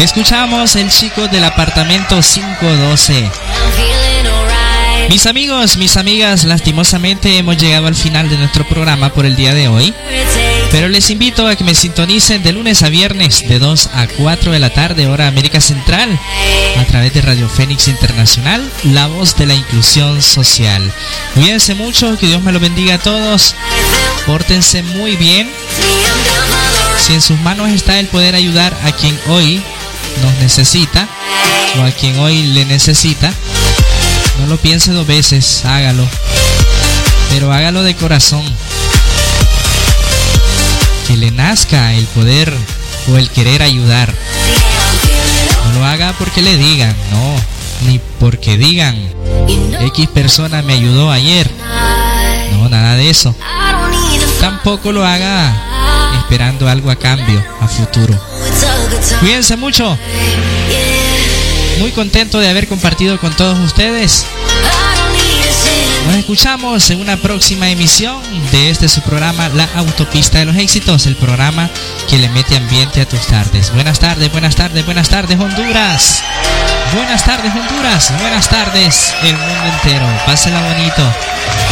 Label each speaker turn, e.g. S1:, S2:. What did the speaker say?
S1: Escuchamos El Chico del Apartamento 512. Mis amigos, mis amigas, lastimosamente hemos llegado al final de nuestro programa por el día de hoy, pero les invito a que me sintonicen de lunes a viernes de 2 a 4 de la tarde, hora América Central, a través de Radio Fénix Internacional, la voz de la inclusión social. Cuídense mucho, que Dios me lo bendiga a todos, pórtense muy bien. Si en sus manos está el poder ayudar a quien hoy nos necesita o a quien hoy le necesita, no lo piense dos veces, hágalo, pero hágalo de corazón, que le nazca el poder o el querer ayudar. No lo haga porque le digan, no, ni porque digan X persona me ayudó ayer, no, nada de eso. Tampoco lo haga esperando algo a cambio a futuro. Cuídense mucho. Muy contento de haber compartido con todos ustedes. Nos escuchamos en una próxima emisión de su programa La Autopista de los Éxitos, el programa que le mete ambiente a tus tardes. Buenas tardes, buenas tardes, buenas tardes, Honduras. Buenas tardes, Honduras. Buenas tardes, el mundo entero. Pásenla bonito.